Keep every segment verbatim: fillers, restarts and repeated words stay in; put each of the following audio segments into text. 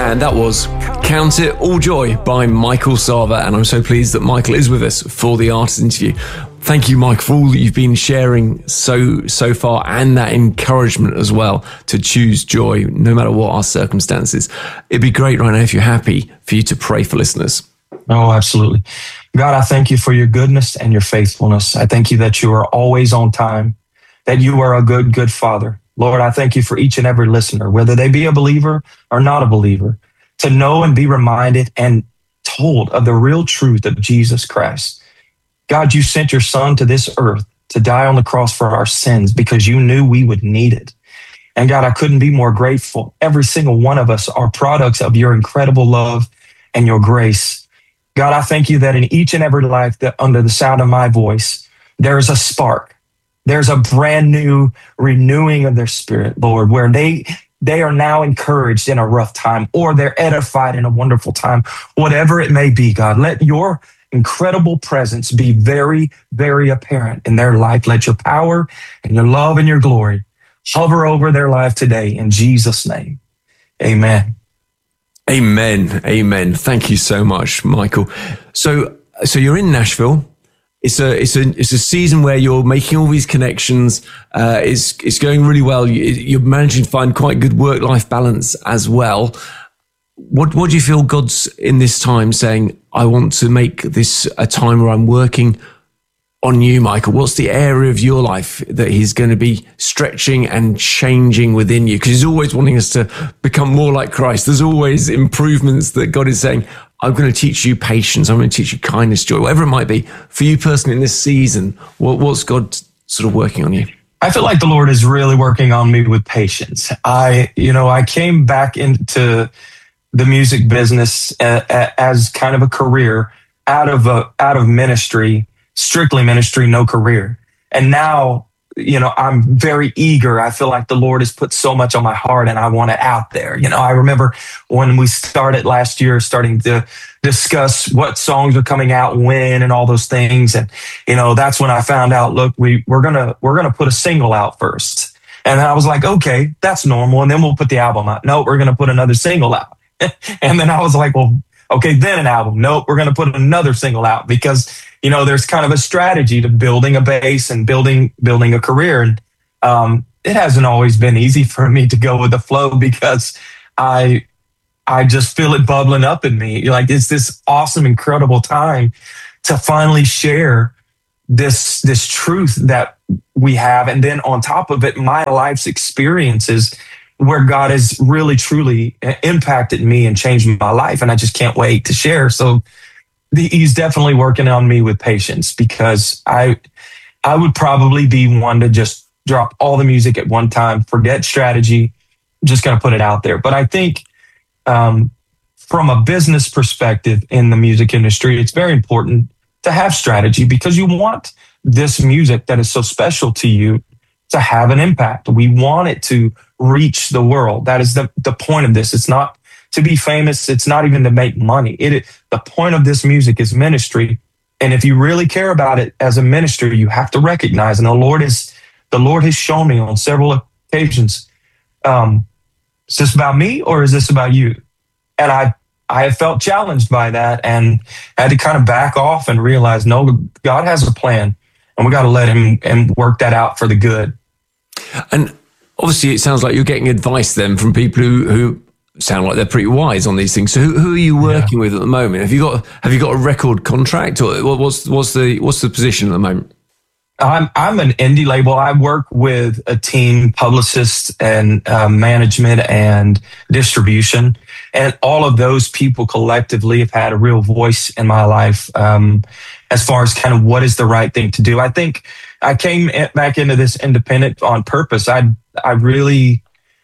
And that was Count It All Joy by Michael Sava. And I'm so pleased that Michael is with us for the artist interview. Thank you, Mike, for all that you've been sharing so, so far, and that encouragement as well to choose joy no matter what our circumstances. It'd be great right now, if you're happy, for you to pray for listeners. Oh, absolutely. God, I thank you for your goodness and your faithfulness. I thank you that you are always on time, that you are a good, good Father. Lord, I thank you for each and every listener, whether they be a believer or not a believer, to know and be reminded and told of the real truth of Jesus Christ. God, you sent your Son to this earth to die on the cross for our sins because you knew we would need it. And God, I couldn't be more grateful. Every single one of us are products of your incredible love and your grace. God, I thank you that in each and every life that under the sound of my voice, there is a spark. There's a brand new renewing of their spirit, Lord, where they they are now encouraged in a rough time, or they're edified in a wonderful time, whatever it may be, God. Let your incredible presence be very, very apparent in their life. Let your power and your love and your glory hover over their life today in Jesus' name. Amen. Amen. Amen. Thank you so much, Michael. So, so you're in Nashville. It's a it's a it's a season where you're making all these connections. Uh, it's it's going really well. You, you're managing to find quite good work life balance as well. What what do you feel God's in this time saying? I want to make this a time where I'm working on you, Michael. What's the area of your life that He's going to be stretching and changing within you? Because He's always wanting us to become more like Christ. There's always improvements that God is saying, I'm going to teach you patience. I'm going to teach you kindness, joy, whatever it might be. For you personally in this season, what, what's God sort of working on you? I feel like the Lord is really working on me with patience. I, you know, I came back into the music business as kind of a career out of a, out of ministry, strictly ministry, no career. And now, you know, I'm very eager. I feel like the Lord has put so much on my heart and I want it out there. You know, I remember when we started last year, starting to discuss what songs are coming out when and all those things. And, you know, that's when I found out, look, we, we're going to, we're going to put a single out first. And I was like, okay, that's normal. And then we'll put the album out. No, we're going to put another single out. And then I was like, well, okay, then an album. Nope, we're going to put another single out because, you know, there's kind of a strategy to building a base and building building a career. And um, it hasn't always been easy for me to go with the flow because I I just feel it bubbling up in me. Like it's this awesome, incredible time to finally share this this truth that we have. And then on top of it, my life's experiences where God has really, truly impacted me and changed my life. And I just can't wait to share. So the, he's definitely working on me with patience because I, I would probably be one to just drop all the music at one time, forget strategy, just going to put it out there. But I think um, from a business perspective in the music industry, it's very important to have strategy because you want this music that is so special to you to have an impact. We want it to reach the world. That is the, the point of this. It's not to be famous. It's not even to make money. It the point of this music is ministry. And if you really care about it as a ministry, you have to recognize, and the Lord is the Lord has shown me on several occasions, um, is this about me or is this about you? And I I have felt challenged by that and had to kind of back off and realize, no, God has a plan. And we got to let him and work that out for the good. And obviously, it sounds like you're getting advice then from people who, who sound like they're pretty wise on these things. So, who, who are you working yeah. with at the moment? Have you got Have you got a record contract, or what's what's the what's the position at the moment? I'm I'm an indie label. I work with a team, publicists and uh, management and distribution, and all of those people collectively have had a real voice in my life. Um, as far as kind of what is the right thing to do. I think I came back into this independent on purpose. I I really,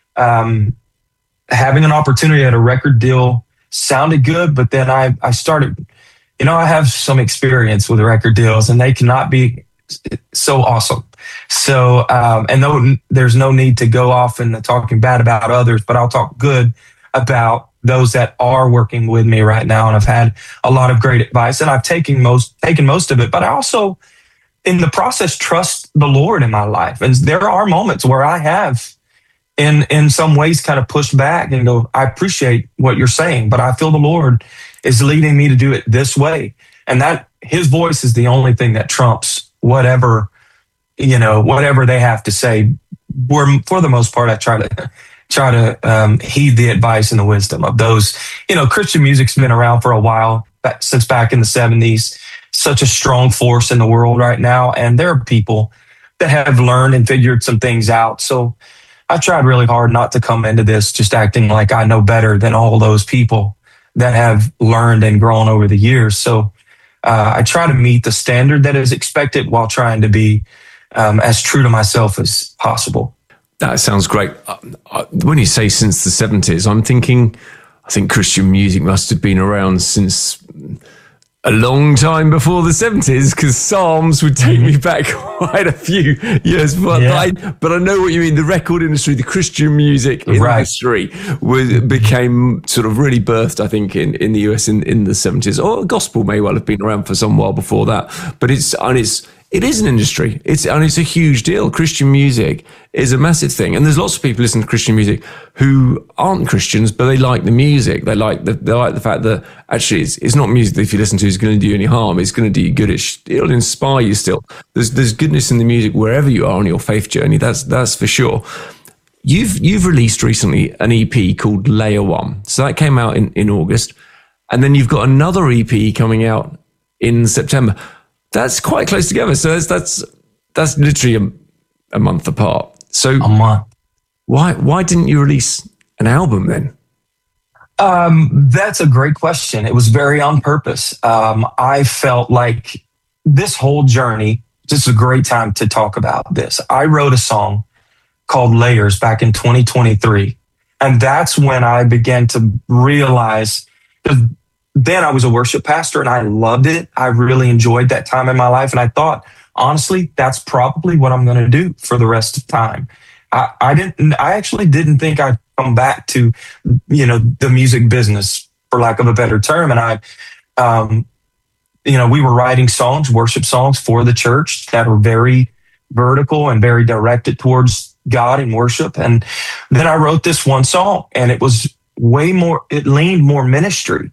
um, having an opportunity at a record deal sounded good, but then I, I started, you know, I have some experience with record deals and they cannot be so awesome. So, um, and no, there's no need to go off and talking bad about others, but I'll talk good about those that are working with me right now. And I've had a lot of great advice and I've taken most, taken most of it, but I also in the process, trust the Lord in my life. And there are moments where I have in in some ways kind of push back and go, I appreciate what you're saying, but I feel the Lord is leading me to do it this way. And that his voice is the only thing that trumps whatever, you know, whatever they have to say. We're, for the most part, I try to try to um, heed the advice and the wisdom of those. You know, Christian music's been around for a while, since back in the seventies, such a strong force in the world right now. And there are people that have learned and figured some things out. So I tried really hard not to come into this just acting like I know better than all those people that have learned and grown over the years. So uh, I try to meet the standard that is expected while trying to be um, as true to myself as possible. That sounds great. Uh, when you say since the seventies, I'm thinking, I think Christian music must have been around since a long time before the seventies, because Psalms would take me back quite a few years. But, yeah. I, but I know what you mean. The record industry, the Christian music industry right. was, became sort of really birthed, I think, in, in the U S in, in the seventies. Or gospel may well have been around for some while before that. But it's, and it's, It is an industry. It's and it's a huge deal. Christian music is a massive thing, and there's lots of people listening to Christian music who aren't Christians, but they like the music. They like the they like the fact that actually it's, it's not music that if you listen to is going to do you any harm. It's going to do you good. It, it'll inspire you still. There's there's goodness in the music wherever you are on your faith journey. That's that's for sure. You've you've released recently an E P called Layer One, so that came out in in August, and then you've got another E P coming out in September. That's quite close together. So that's that's, that's literally a, a month apart. So a month. Why why didn't you release an album then? Um, that's a great question. It was very on purpose. Um, I felt like this whole journey, this is a great time to talk about this. I wrote a song called Layers back in twenty twenty-three. And that's when I began to realize, then I was a worship pastor and I loved it. I really enjoyed that time in my life. And I thought, honestly, that's probably what I'm going to do for the rest of time. I, I didn't, I actually didn't think I'd come back to, you know, the music business, for lack of a better term. And I, um, you know, we were writing songs, worship songs for the church that were very vertical and very directed towards God and worship. And then I wrote this one song, and it was way more, it leaned more ministry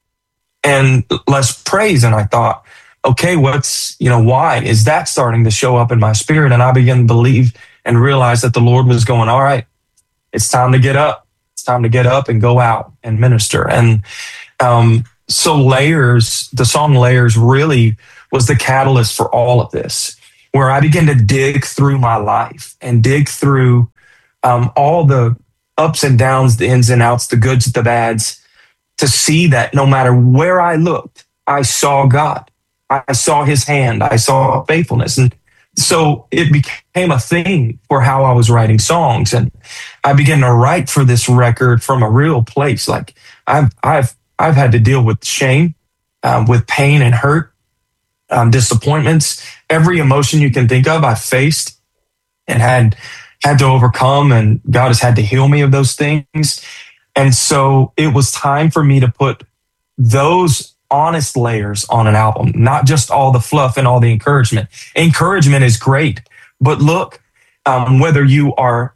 and less praise. And I thought, okay, what's, you know, why is that starting to show up in my spirit? And I began to believe and realize that the Lord was going, all right, it's time to get up. It's time to get up and go out and minister. And um, so Layers, the song Layers really was the catalyst for all of this, where I began to dig through my life and dig through um, all the ups and downs, the ins and outs, the goods, the bads, to see that no matter where I looked, I saw God. I saw his hand. I saw faithfulness. And so it became a thing for how I was writing songs. And I began to write for this record from a real place. Like I've, I've, I've had to deal with shame, um, with pain and hurt, um, disappointments, every emotion you can think of, I faced and had, had to overcome. And God has had to heal me of those things. And so it was time for me to put those honest layers on an album, not just all the fluff and all the encouragement. Encouragement is great, but look, um, whether you are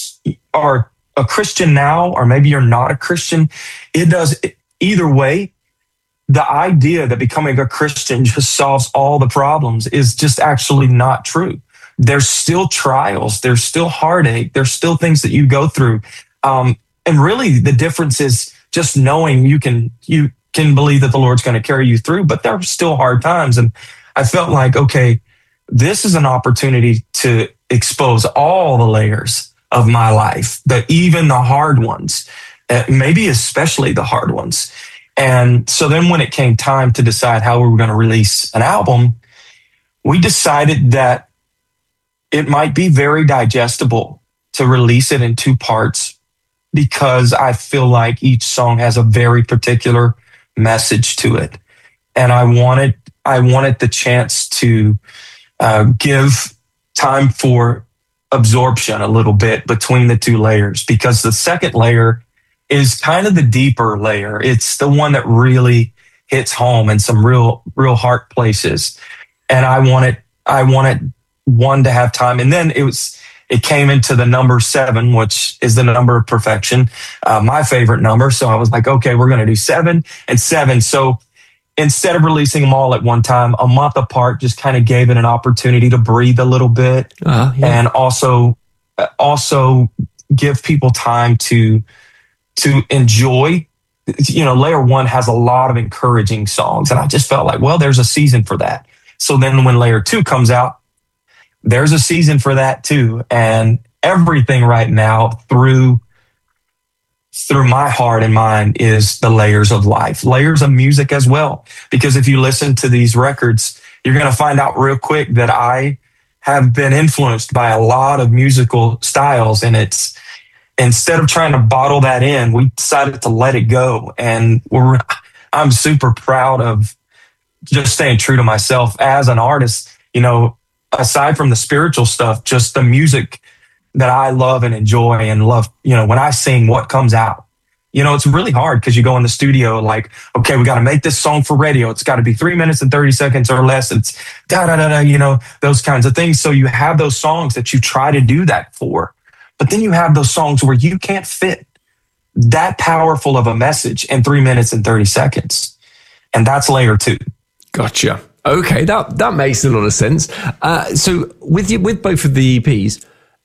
are a Christian now or maybe you're not a Christian, it does either way. The idea that becoming a Christian just solves all the problems is just actually not true. There's still trials, there's still heartache, there's still things that you go through. Um, and really the difference is just knowing you can, you can believe that the Lord's going to carry you through, but there are still hard times. And I felt like, okay, this is an opportunity to expose all the layers of my life, the, even the hard ones, uh, maybe especially the hard ones. And so then when it came time to decide how we were going to release an album, we decided that it might be very digestible to release it in two parts, because I feel like each song has a very particular message to it. And I wanted, I wanted the chance to uh, give time for absorption a little bit between the two layers, because the second layer is kind of the deeper layer. It's the one that really hits home in some real, real heart places. And I wanted, I wanted one to have time. And then it was, it came into the number seven, which is the number of perfection, uh, my favorite number. So I was like, okay, we're going to do seven and seven. So instead of releasing them all at one time, a month apart just kind of gave it an opportunity to breathe a little bit, uh, yeah. and also also give people time to to enjoy. You know, Layer One has a lot of encouraging songs, and I just felt like, well, there's a season for that. So then when Layer Two comes out, there's a season for that too. And everything right now through through my heart and mind is the layers of life, layers of music as well. Because if you listen to these records, you're going to find out real quick that I have been influenced by a lot of musical styles. And it's, instead of trying to bottle that in, we decided to let it go. And we're, I'm super proud of just staying true to myself as an artist. You know, aside from the spiritual stuff, just the music that I love and enjoy and love, you know, when I sing, what comes out, you know, it's really hard because you go in the studio like, okay, we got to make this song for radio. It's got to be three minutes and thirty seconds or less. It's da, da, da, da, you know, those kinds of things. So you have those songs that you try to do that for, but then you have those songs where you can't fit that powerful of a message in three minutes and thirty seconds. And that's Layer Two. Gotcha. Okay. That, that makes a lot of sense. Uh, so with you, with both of the E Ps,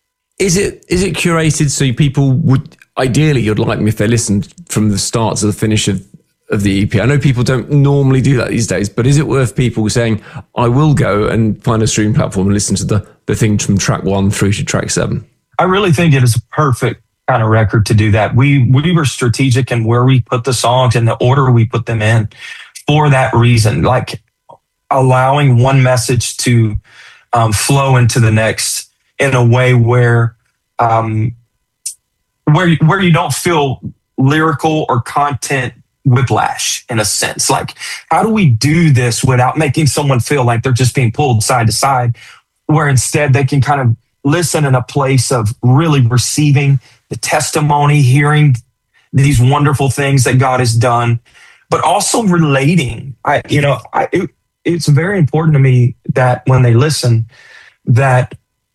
Is it is it curated so people would, ideally, you'd like them if they listened from the start to the finish of, of the E P? I know people don't normally do that these days, but is it worth people saying, I will go and find a streaming platform and listen to the, the thing from track one through to track seven? I really think it is a perfect kind of record to do that. We, we were strategic in where we put the songs and the order we put them in for that reason, like allowing one message to um, flow into the next in a way where um, where where you don't feel lyrical or content whiplash in a sense. Like, how do we do this without making someone feel like they're just being pulled side to side, where instead they can kind of listen in a place of really receiving the testimony, hearing these wonderful things that God has done, but also relating. I, you know, I, it, it's very important to me that when they listen, that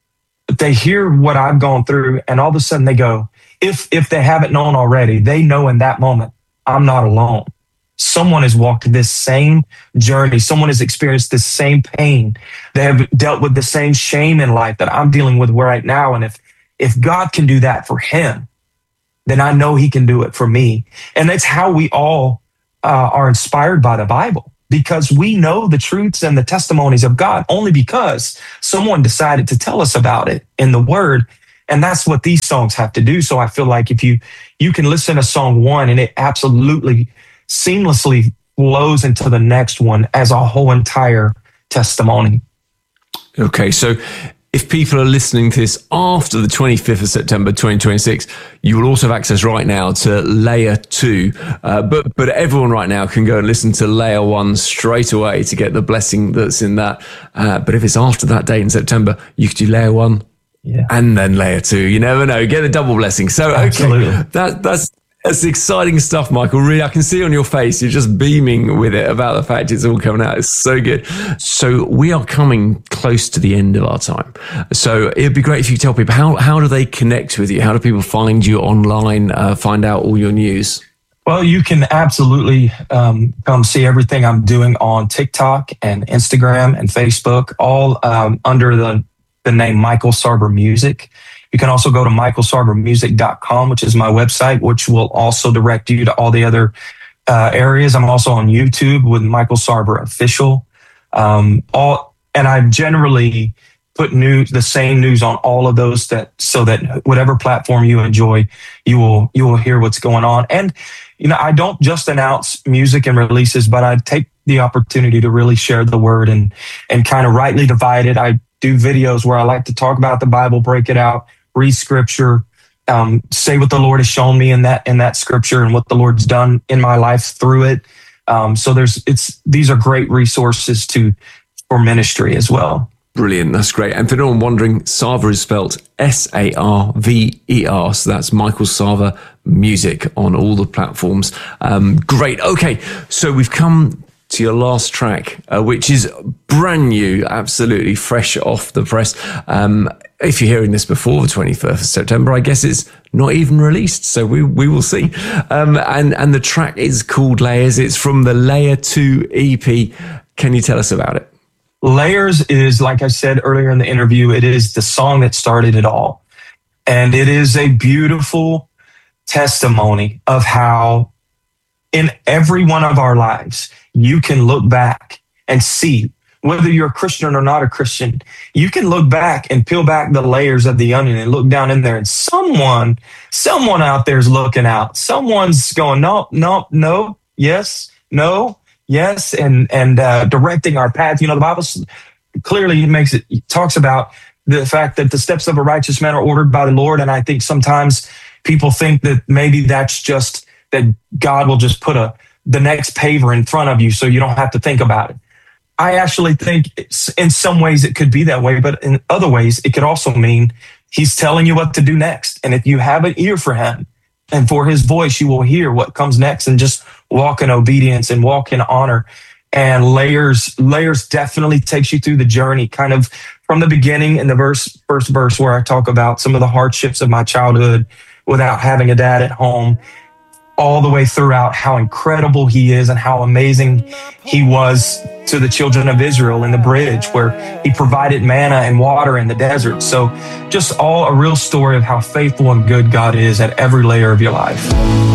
they hear what I've gone through, and all of a sudden they go, if if they haven't known already, they know in that moment, I'm not alone. Someone has walked this same journey. Someone has experienced this same pain. They have dealt with the same shame in life that I'm dealing with right now. And if if God can do that for him, then I know he can do it for me. And that's how we all uh, are inspired by the Bible, because we know the truths and the testimonies of God only because someone decided to tell us about it in the word. And that's what these songs have to do. So I feel like if you, you can listen to song one and it absolutely seamlessly flows into the next one as a whole entire testimony. Okay. So if people are listening to this after the twenty-fifth of September, twenty twenty-six, you will also have access right now to Layer two. Uh, but but everyone right now can go and listen to Layer one straight away to get the blessing that's in that. Uh, but if it's after that date in September, you could do Layer one yeah. and then Layer two. You never know. Get the double blessing. So, okay, Absolutely. that that's... It's exciting stuff, Michael. Really, I can see on your face, you're just beaming with it about the fact it's all coming out. It's so good. So we are coming close to the end of our time. So it'd be great if you could tell people, how, how do they connect with you? How do people find you online, uh, find out all your news? Well, you can absolutely um, come see everything I'm doing on TikTok and Instagram and Facebook, all um, under the, the name Michael Sarver Music. You can also go to michael sarver music dot com, which is my website, which will also direct you to all the other uh, areas. I'm also on YouTube with Michael Sarver Official. Um, all, and I generally put news, the same news on all of those, that so that whatever platform you enjoy, you will you will hear what's going on. And you know, I don't just announce music and releases, but I take the opportunity to really share the word and and kind of rightly divide it. I do videos where I like to talk about the Bible, break it out, read scripture, um, say what the Lord has shown me in that in that scripture and what the Lord's done in my life through it. Um, so there's it's these are great resources to for ministry as well. Brilliant, that's great. And for anyone wondering, Sarver is spelled S A R V E R, so that's Michael Sarver Music on all the platforms. Um, great. Okay, so we've come to your last track, uh, which is brand new, absolutely fresh off the press. Um, if you're hearing this before the twenty-first of September, I guess it's not even released, so we we will see. Um, and and the track is called Layers. It's from the Layer two E P. Can you tell us about it? Layers is, like I said earlier in the interview, it is the song that started it all. And it is a beautiful testimony of how in every one of our lives, you can look back and see, whether you're a Christian or not a Christian, you can look back and peel back the layers of the onion and look down in there, and someone, someone out there is looking out. Someone's going, no, no, no, yes, no, yes, and and uh, directing our path. You know, the Bible clearly makes it, it talks about the fact that the steps of a righteous man are ordered by the Lord, and I think sometimes people think that maybe that's just that God will just put a the next paver in front of you so you don't have to think about it. I actually think in some ways it could be that way, but in other ways it could also mean he's telling you what to do next. And if you have an ear for him and for his voice, you will hear what comes next and just walk in obedience and walk in honor. And layers, layers definitely takes you through the journey, kind of from the beginning in the verse, first verse where I talk about some of the hardships of my childhood without having a dad at home, all the way throughout how incredible he is and how amazing he was to the children of Israel in the bridge where he provided manna and water in the desert. So just all a real story of how faithful and good God is at every layer of your life.